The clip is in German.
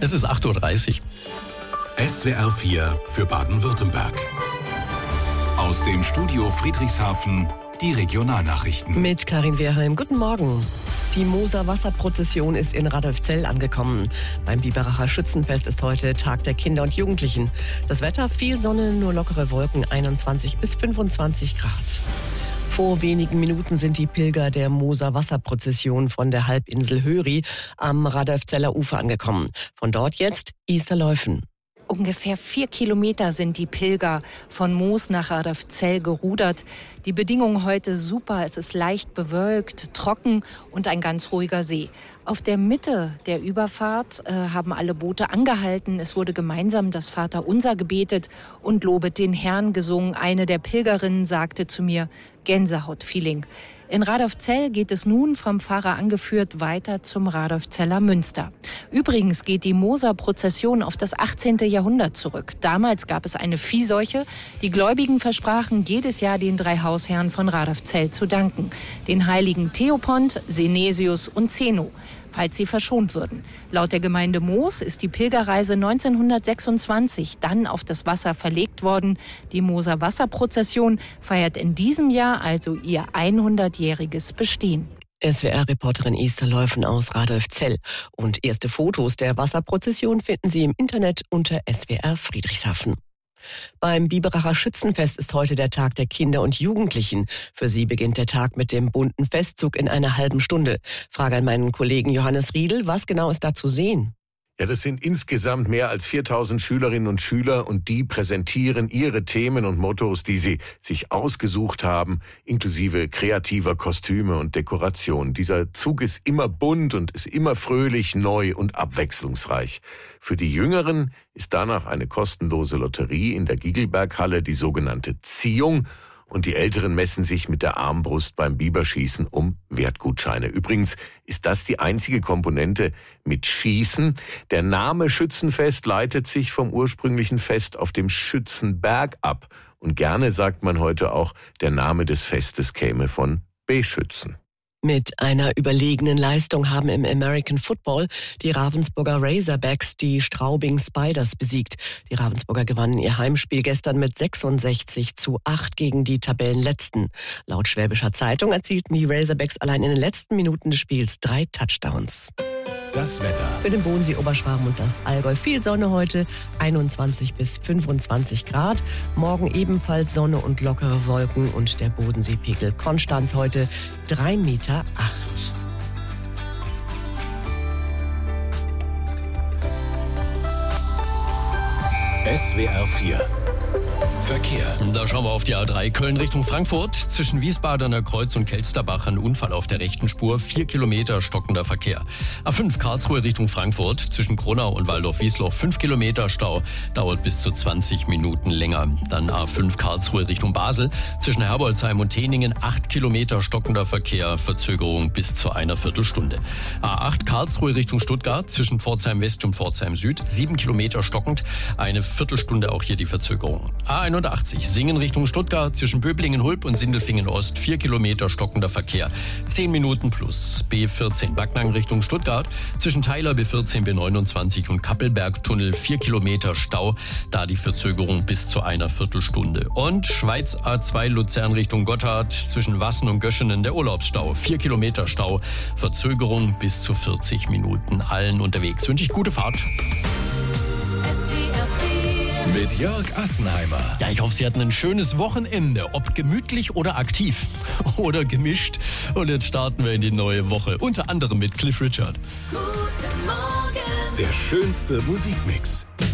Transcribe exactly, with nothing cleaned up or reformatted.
Es ist acht Uhr dreißig. S W R vier für Baden-Württemberg. Aus dem Studio Friedrichshafen die Regionalnachrichten. Mit Karin Wehrheim. Guten Morgen. Die Moser Wasserprozession ist in Radolfzell angekommen. Beim Biberacher Schützenfest ist heute Tag der Kinder und Jugendlichen. Das Wetter, viel Sonne, nur lockere Wolken, einundzwanzig bis fünfundzwanzig Grad. Vor wenigen Minuten sind die Pilger der Moser Wasserprozession von der Halbinsel Höri am Radolfzeller Ufer angekommen. Von dort jetzt Isterläufen. Ungefähr vier Kilometer sind die Pilger von Moos nach Radolfzell gerudert. Die Bedingungen heute super. Es ist leicht bewölkt, trocken und ein ganz ruhiger See. Auf der Mitte der Überfahrt äh, haben alle Boote angehalten. Es wurde gemeinsam das Vaterunser gebetet und Lobet den Herrn gesungen. Eine der Pilgerinnen sagte zu mir, Gänsehaut-Feeling. In Radolfzell geht es nun, vom Pfarrer angeführt, weiter zum Radolfzeller Münster. Übrigens geht die Moser-Prozession auf das achtzehnte Jahrhundert zurück. Damals gab es eine Viehseuche. Die Gläubigen versprachen, jedes Jahr den drei Hausherren von Radolfzell zu danken. Den heiligen Theopont, Senesius und Zeno, falls sie verschont würden. Laut der Gemeinde Moos ist die Pilgerreise neunzehnhundertsechsundzwanzig dann auf das Wasser verlegt worden. Die Moser Wasserprozession feiert in diesem Jahr also ihr hundertjähriges Bestehen. S W R-Reporterin Isterläufen aus Radolfzell. Und erste Fotos der Wasserprozession finden Sie im Internet unter S W R Friedrichshafen. Beim Biberacher Schützenfest ist heute der Tag der Kinder und Jugendlichen. Für sie beginnt der Tag mit dem bunten Festzug in einer halben Stunde. Frage an meinen Kollegen Johannes Riedel, was genau ist da zu sehen? Ja, das sind insgesamt mehr als viertausend Schülerinnen und Schüler und die präsentieren ihre Themen und Mottos, die sie sich ausgesucht haben, inklusive kreativer Kostüme und Dekoration. Dieser Zug ist immer bunt und ist immer fröhlich, neu und abwechslungsreich. Für die Jüngeren ist danach eine kostenlose Lotterie in der Gigelberghalle, die sogenannte Ziehung. Und die Älteren messen sich mit der Armbrust beim Biberschießen um Wertgutscheine. Übrigens ist das die einzige Komponente mit Schießen. Der Name Schützenfest leitet sich vom ursprünglichen Fest auf dem Schützenberg ab. Und gerne sagt man heute auch, der Name des Festes käme von Beschützen. Mit einer überlegenen Leistung haben im American Football die Ravensburger Razorbacks die Straubing Spiders besiegt. Die Ravensburger gewannen ihr Heimspiel gestern mit sechsundsechzig zu acht gegen die Tabellenletzten. Laut Schwäbischer Zeitung erzielten die Razorbacks allein in den letzten Minuten des Spiels drei Touchdowns. Das Wetter. Für den Bodensee, Oberschwaben und das Allgäu viel Sonne heute, einundzwanzig bis fünfundzwanzig Grad. Morgen ebenfalls Sonne und lockere Wolken und der Bodenseepegel Konstanz heute drei Meter acht. S W R vier Verkehr. Da schauen wir auf die A drei Köln Richtung Frankfurt. Zwischen Wiesbadener Kreuz und Kelsterbach ein Unfall auf der rechten Spur. Vier Kilometer stockender Verkehr. A fünf Karlsruhe Richtung Frankfurt. Zwischen Kronau und Waldorf-Wiesloch fünf Kilometer Stau. Dauert bis zu zwanzig Minuten länger. Dann A fünf Karlsruhe Richtung Basel. Zwischen Herbolzheim und Teningen acht Kilometer stockender Verkehr. Verzögerung bis zu einer Viertelstunde. A acht Karlsruhe Richtung Stuttgart. Zwischen Pforzheim West und Pforzheim Süd. sieben Kilometer stockend. Eine Viertelstunde auch hier die Verzögerung. A einundachtzig Singen Richtung Stuttgart, zwischen Böblingen-Hulb und Sindelfingen-Ost, vier Kilometer stockender Verkehr, zehn Minuten plus. B vierzehn Backnang Richtung Stuttgart, zwischen Theiler B vierzehn B neunundzwanzig und Kappelberg-Tunnel, vier Kilometer Stau, da die Verzögerung bis zu einer Viertelstunde. Und Schweiz A zwei Luzern Richtung Gotthard, zwischen Wassen und Göschenen der Urlaubsstau, vier Kilometer Stau, Verzögerung bis zu vierzig Minuten. Allen unterwegs wünsche ich gute Fahrt. Mit Jörg Assenheimer. Ja, ich hoffe, Sie hatten ein schönes Wochenende, ob gemütlich oder aktiv oder gemischt. Und jetzt starten wir in die neue Woche, unter anderem mit Cliff Richard. Guten Morgen. Der schönste Musikmix.